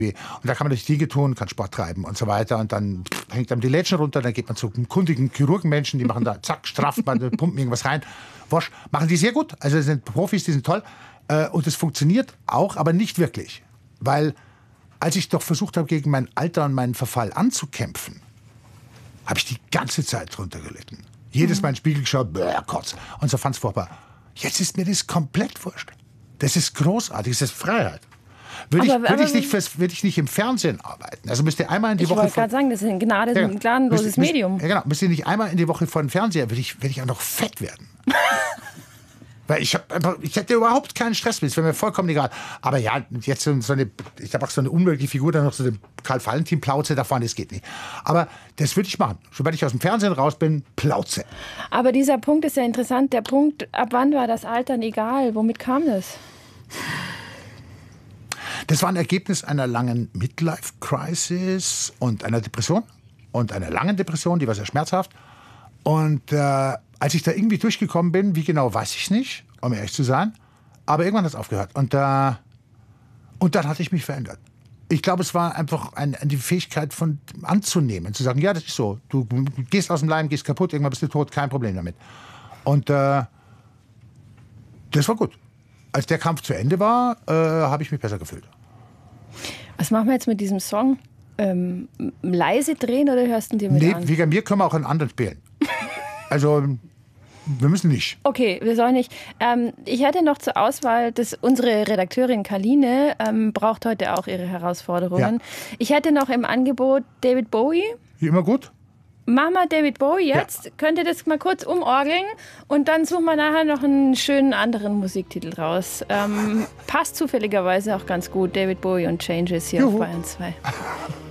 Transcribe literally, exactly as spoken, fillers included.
Und da kann man durch die Dinge tun, kann Sport treiben und so weiter. Und dann hängt einem die Lädchen runter, dann geht man zu einem kundigen Chirurgenmenschen, die machen da zack, straff, man pumpen irgendwas rein. Wosch, machen die sehr gut. Also das sind Profis, die sind toll. Und es funktioniert auch, aber nicht wirklich. Weil als ich doch versucht habe, gegen mein Alter und meinen Verfall anzukämpfen, habe ich die ganze Zeit drunter gelitten. Jedes Mal in den Spiegel geschaut, bäh, Kotz. Und so fand es furchtbar. Jetzt ist mir das komplett wurscht. Das ist großartig, das ist Freiheit. Würde ich, Aber- würde ich, aber- nicht fürs, würde ich nicht im Fernsehen arbeiten. Also müsst ihr einmal in die Ich Woche... wollte von- gerade sagen, das ist ein gnade- Ja, ein gnadenloses müsst- müsst- Medium. Ja, genau. Müsst ihr nicht einmal in die Woche vor den Fernseher, würde ich, würde ich auch noch fett werden. Weil ich, hab einfach, ich hätte überhaupt keinen Stress mit. Es wäre mir vollkommen egal. Aber ja, jetzt so so eine, ich habe auch so eine unmögliche Figur, dann noch so eine Karl-Valentin-Plauze da vorne, das geht nicht. Aber das würde ich machen. Sobald ich aus dem Fernsehen raus bin, Plauze. Aber dieser Punkt ist ja interessant. Der Punkt, ab wann war das Altern egal? Womit kam das? Das war ein Ergebnis einer langen Midlife-Crisis und einer Depression. Und einer langen Depression, die war sehr schmerzhaft. Und äh, als ich da irgendwie durchgekommen bin, wie genau, weiß ich nicht, um ehrlich zu sein. Aber irgendwann hat es aufgehört. Und, äh, und dann hatte ich mich verändert. Ich glaube, es war einfach ein, die Fähigkeit von anzunehmen, zu sagen, ja, das ist so. Du gehst aus dem Leim, gehst kaputt, irgendwann bist du tot, kein Problem damit. Und äh, das war gut. Als der Kampf zu Ende war, äh, habe ich mich besser gefühlt. Was machen wir jetzt mit diesem Song? Ähm, leise drehen oder hörst du dir mit Nee, an? wegen mir können wir auch einen anderen spielen. Also, wir müssen nicht. Okay, wir sollen nicht. Ähm, ich hätte noch zur Auswahl, dass unsere Redakteurin Kaline ähm, braucht heute auch ihre Herausforderungen. Ja. Ich hätte noch im Angebot David Bowie. Immer gut? Machen wir David Bowie jetzt. Ja. Könnt ihr das mal kurz umorgeln und dann suchen wir nachher noch einen schönen anderen Musiktitel raus. Ähm, passt zufälligerweise auch ganz gut. David Bowie und Changes hier Juhu. auf Bayern zwei.